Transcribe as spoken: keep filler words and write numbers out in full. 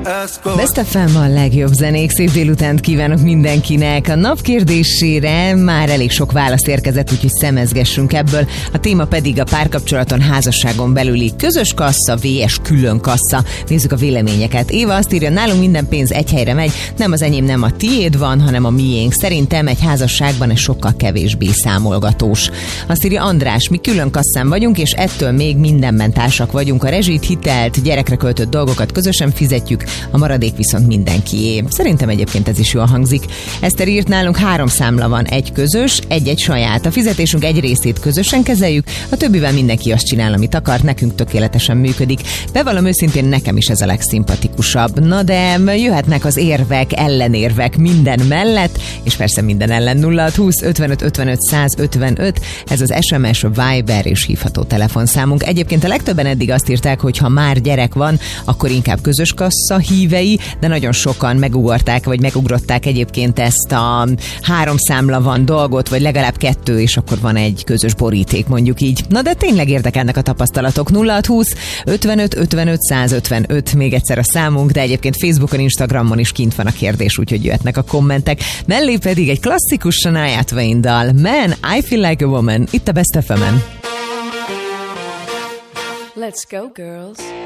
Best ef em a legjobb zenék, szép délutánt kívánok mindenkinek. A nap kérdésére már elég sok választ érkezett, úgyhogy szemezgessünk ebből. A téma pedig a párkapcsolaton, házasságon belüli közös kassa vs külön kassa. Nézzük a véleményeket. Éva azt írja, nálunk minden pénz egy helyre megy, nem az enyém, nem a tiéd van, hanem a miénk. Szerintem egy házasságban ez sokkal kevésbé számolgatós. Azt írja András, mi külön kasszán vagyunk, és ettől még mindenben társak vagyunk. A rezsit, hitelt, gyerekre költött dolgokat közösen fizetjük, a maradék viszont mindenkié. Szerintem egyébként ez is jól hangzik. Eszter írt, nálunk három számla van, egy közös, egy-egy saját. A fizetésünk egy részét közösen kezeljük, a többivel mindenki azt csinál, amit akar, nekünk tökéletesen működik. Bevallom őszintén, nekem is ez a legszimpatikusabb. Na de jöhetnek az érvek, ellenérvek minden mellett, és persze minden ellen. Nulla húsz ötvenöt ötvenöt száz ötvenöt, ez az es em es, Viber és hívható telefonszámunk. Egyébként a legtöbben eddig azt írták, hogy ha már gyerek van, akkor inkább közös kassa hívei, de nagyon sokan megugorták, vagy megugrották egyébként ezt a három számla van dolgot, vagy legalább kettő, és akkor van egy közös boríték, mondjuk így. Na de tényleg érdekelnek a tapasztalatok. Nulla húsz ötvenöt ötvenöt száz ötvenöt, még egyszer a számunk, de egyébként Facebookon, Instagramon is kint van a kérdés, úgyhogy jöhetnek a kommentek. Mellé pedig egy klasszikus Shania Twain dal, Man, I Feel Like a Woman, itt a Best ef em-en. Let's go, girls.